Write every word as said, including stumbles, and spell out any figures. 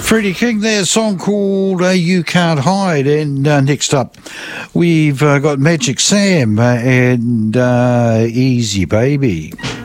Freddie King there, a song called uh, You Can't Hide. And uh, next up, we've uh, got Magic Sam uh, and uh, Easy Baby.